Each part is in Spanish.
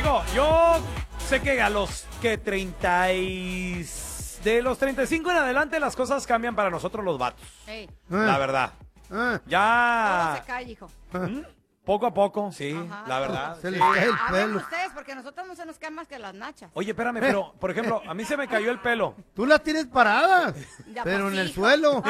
Bueno, yo sé que a los que de los 35 en adelante las cosas cambian para nosotros los vatos. Ey, La verdad. todo Ya se cae, hijo. poco a poco, sí, Ajá. la verdad. Se sí. les cae el Hablen pelo. ustedes, porque a nosotros no se nos caen más que las nachas. Oye, espérame, pero, por ejemplo, a mí se me cayó el pelo. Tú las tienes paradas, Ya, pero pues, en el hijo. suelo.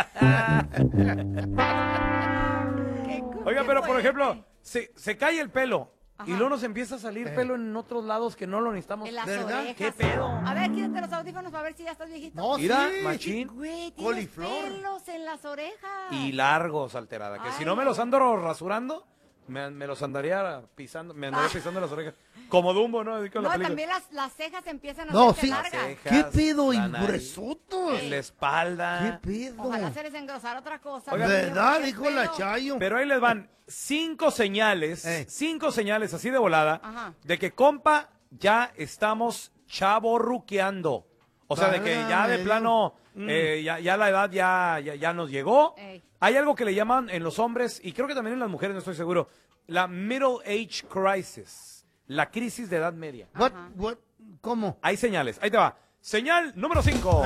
Oiga, Qué pero por fuerte. ejemplo, se cae el pelo y Ajá. luego nos empieza a salir pelo en otros lados que no lo necesitamos. En las ¿Verdad? orejas. ¿Qué pedo? A ver, quítate los audífonos para ver si ya estás viejito. No, Mira, sí. machín. Güey, tienes Coliflor. pelos en las orejas. Y largos, alterada. Que si Ay, no me los ando rasurando, me los andaría pisando, me andaría pisando las orejas. Como Dumbo, ¿no? Así con la No, película. también las cejas empiezan a No, hacerse sí. largas. Las cejas, ¿Qué pedo? Y la nariz, gruesotos. en la espalda. ¿Qué pedo? Ojalá se les engrosara otra cosa. Oigan, Dios mío, ¿Verdad? qué Dijo la pedo. Chayo. Pero ahí les van 5 señales, 5 señales así de volada, Ajá. de que, compa, ya estamos chavorruqueando. O sea, de que ya de Válgame plano, ya la edad ya nos llegó. Ey. Hay algo que le llaman en los hombres, y creo que también en las mujeres, no estoy seguro, la middle age crisis, la crisis de edad media. What? ¿Cómo? Hay señales, ahí te va. Señal número 5.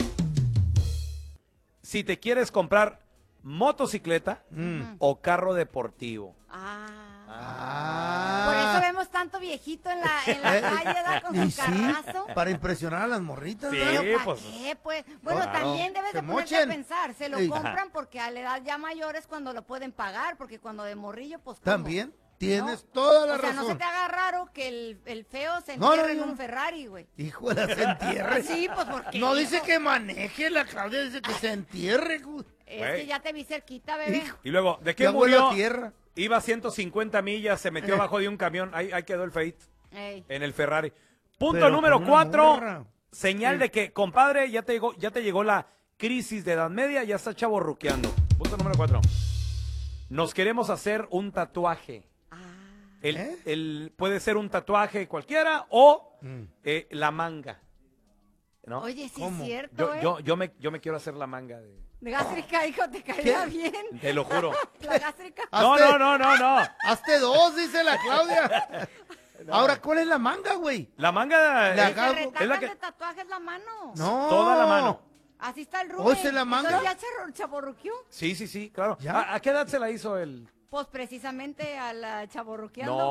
Si te quieres comprar motocicleta o carro deportivo. Por eso Ah. vemos tanto viejito en la calle, ¿verdad? Con ¿Y su sí? carrazo. Para impresionar a las morritas, Sí. ¿verdad? ¿Pero pues. para qué, pues? Bueno, Claro. también debes Se de ponerte mochen. a pensar. Se lo Ey. compran porque a la edad ya mayor es cuando lo pueden pagar, porque cuando de morrillo, pues ¿cómo? También. Tienes ¿No? toda la O sea, razón. no se te haga raro que el feo se No, entierre no, en no. un Ferrari, güey. Hijo de se entierre. Sí, pues porque. No dice que maneje, la Claudia dice que se entierre. güey. Es Güey. que ya te vi cerquita, bebé. Hijo. Y luego, ¿de qué Ya huele murió? a tierra. Iba a 150 millas, se metió abajo de un camión, ahí quedó el feito Ey. en el Ferrari. Punto Pero número con una 4, morra. señal de que, compadre, ya te llegó la crisis de edad media, ya está chavorruqueando. Punto número 4. Nos queremos hacer un tatuaje. Puede ser un tatuaje cualquiera o la manga. ¿No? Oye, sí ¿Cómo? es cierto, yo me quiero hacer la manga De gástrica, hijo, te caería bien. te lo juro. La gástrica. No. Hazte dos, dice la Claudia. Ahora, ¿cuál es la manga, güey? La manga La Que se agarro- es retacan la que de tatuajes la mano. No. toda la mano. Así está el Rubén. ¿Hoy se la manga? Entonces ya chaborruqueó. Sí, claro. ¿Ya? ¿A qué edad se la hizo el? Pues precisamente a la chaborruqueando. No.